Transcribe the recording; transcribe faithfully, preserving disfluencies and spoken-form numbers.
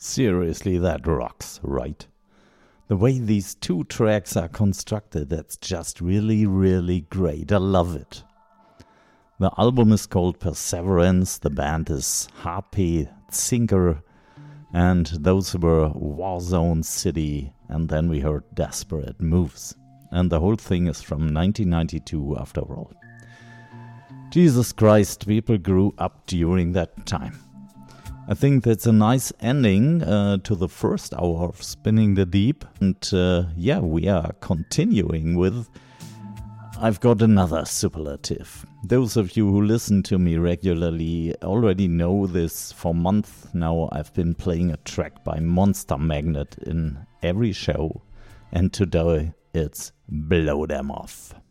Seriously, that rocks, right? The way these two tracks are constructed, that's just really, really great. I love it. The album is called Perseverance, the band is Harpe Zinker, and those were Warzone City, and then we heard Desperate Moves. And the whole thing is from nineteen ninety-two after all. Jesus Christ, people grew up during that time. I think that's a nice ending uh, to the first hour of Spinning the Deep. And uh, yeah, we are continuing with I've got another superlative. Those of you who listen to me regularly already know this. For months now I've been playing a track by Monster Magnet in every show. And today it's Blow Them Off.